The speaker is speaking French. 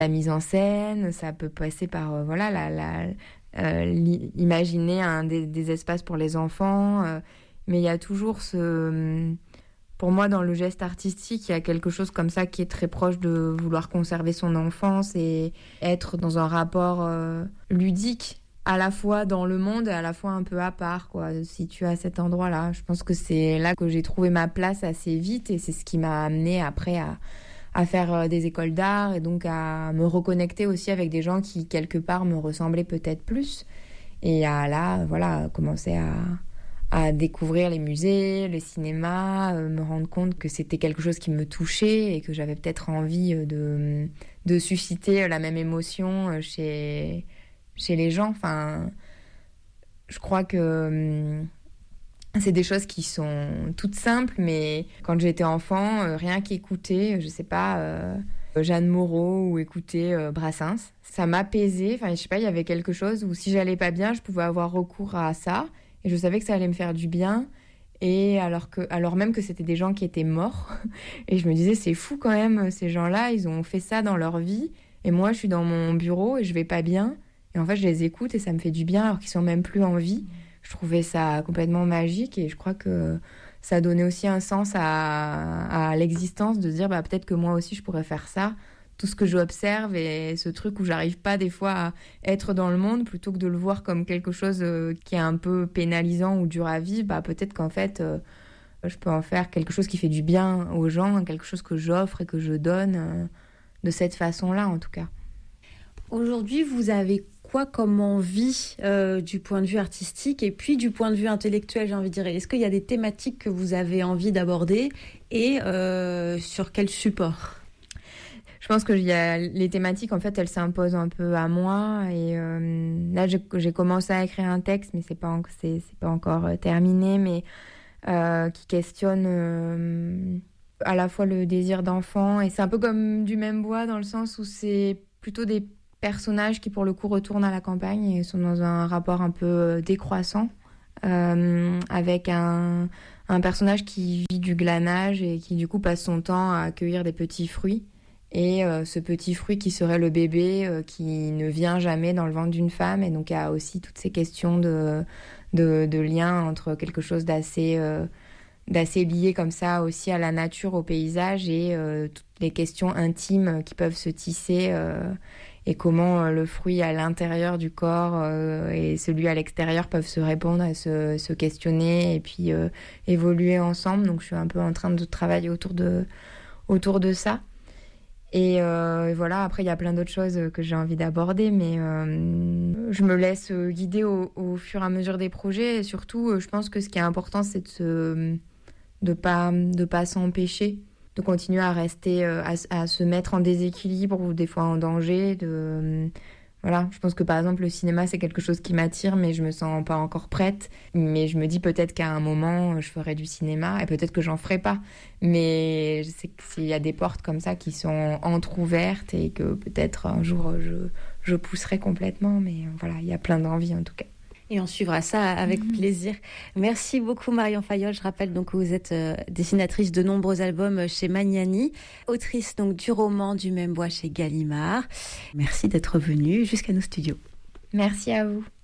la mise en scène, ça peut passer par imaginer des espaces pour les enfants, mais il y a toujours pour moi, dans le geste artistique, il y a quelque chose comme ça qui est très proche de vouloir conserver son enfance et être dans un rapport ludique, à la fois dans le monde et à la fois un peu à part, quoi, situé à cet endroit-là. Je pense que c'est là que j'ai trouvé ma place assez vite et c'est ce qui m'a amenée après à faire des écoles d'art et donc à me reconnecter aussi avec des gens qui, quelque part, me ressemblaient peut-être plus. Et commencer à découvrir les musées, le cinéma, me rendre compte que c'était quelque chose qui me touchait et que j'avais peut-être envie de susciter la même émotion chez les gens. Enfin, je crois que c'est des choses qui sont toutes simples, mais quand j'étais enfant, rien qu'écouter, je sais pas, Jeanne Moreau ou écouter Brassens, ça m'apaisait. Enfin, je sais pas, il y avait quelque chose où si j'allais pas bien, je pouvais avoir recours à ça et je savais que ça allait me faire du bien. Et alors même que c'était des gens qui étaient morts, et je me disais c'est fou quand même, ces gens-là, ils ont fait ça dans leur vie, et moi je suis dans mon bureau et je vais pas bien. Et en fait, je les écoute et ça me fait du bien alors qu'ils sont même plus en vie. Je trouvais ça complètement magique et je crois que ça donnait aussi un sens à l'existence de se dire peut-être que moi aussi je pourrais faire ça. Tout ce que j'observe et ce truc où j'arrive pas des fois à être dans le monde, plutôt que de le voir comme quelque chose qui est un peu pénalisant ou dur à vivre, peut-être qu'en fait je peux en faire quelque chose qui fait du bien aux gens, quelque chose que j'offre et que je donne de cette façon-là en tout cas. Aujourd'hui, vous avez quoi comme envie du point de vue artistique et puis du point de vue intellectuel, j'ai envie de dire. Est-ce qu'il y a des thématiques que vous avez envie d'aborder et sur quel support ? Je pense que les thématiques, en fait, elles s'imposent un peu à moi. Et là, j'ai commencé à écrire un texte, mais c'est pas encore terminé, mais qui questionne à la fois le désir d'enfant. Et c'est un peu comme du même bois dans le sens où c'est plutôt des personnages qui, pour le coup, retournent à la campagne et sont dans un rapport un peu décroissant, avec un personnage qui vit du glanage et qui, du coup, passe son temps à cueillir des petits fruits. Et ce petit fruit qui serait le bébé qui ne vient jamais dans le ventre d'une femme. Et donc, il y a aussi toutes ces questions de lien entre quelque chose d'assez lié comme ça aussi à la nature, au paysage et toutes les questions intimes qui peuvent se tisser et comment le fruit à l'intérieur du corps et celui à l'extérieur peuvent se répondre et se questionner et puis évoluer ensemble. Donc, je suis un peu en train de travailler autour de ça. Et voilà, après, il y a plein d'autres choses que j'ai envie d'aborder, mais je me laisse guider au fur et à mesure des projets. Et surtout, je pense que ce qui est important, c'est de pas s'empêcher, de continuer à rester, à se mettre en déséquilibre ou des fois en danger. Voilà, je pense que par exemple, le cinéma, c'est quelque chose qui m'attire, mais je me sens pas encore prête. Mais je me dis peut-être qu'à un moment, je ferai du cinéma et peut-être que j'en ferai pas. Mais je sais qu'il y a des portes comme ça qui sont entr'ouvertes et que peut-être un jour, je pousserai complètement. Mais voilà, il y a plein d'envies en tout cas. Et on suivra ça avec plaisir. Merci beaucoup Marion Fayolle. Je rappelle donc que vous êtes dessinatrice de nombreux albums chez Magnani, autrice donc du roman Du même bois chez Gallimard. Merci d'être venue jusqu'à nos studios. Merci à vous.